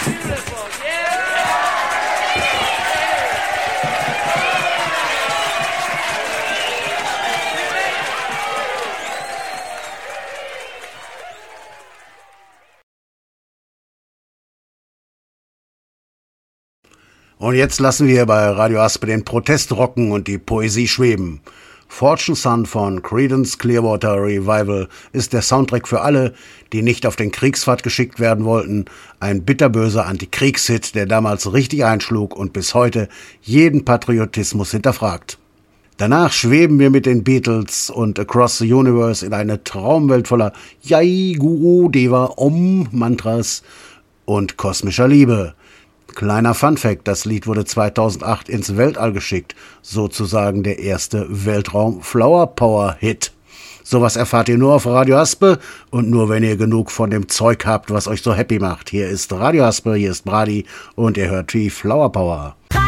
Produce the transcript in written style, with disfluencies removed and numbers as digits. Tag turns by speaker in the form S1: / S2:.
S1: Und jetzt lassen wir bei Radio Aspe den Protest rocken und die Poesie schweben. Fortune Son von Creedence Clearwater Revival ist der Soundtrack für alle, die nicht auf den Kriegspfad geschickt werden wollten. Ein bitterböser Antikriegshit, der damals richtig einschlug und bis heute jeden Patriotismus hinterfragt. Danach schweben wir mit den Beatles und Across the Universe in eine Traumwelt voller Jai, Guru, Deva, Om, Mantras und kosmischer Liebe. Kleiner Funfact, das Lied wurde 2008 ins Weltall geschickt, sozusagen der erste Weltraum-Flower-Power-Hit. Sowas erfahrt ihr nur auf Radio Aspe und nur, wenn ihr genug von dem Zeug habt, was euch so happy macht. Hier ist Radio Aspe, hier ist Brady und ihr hört die Flower Power.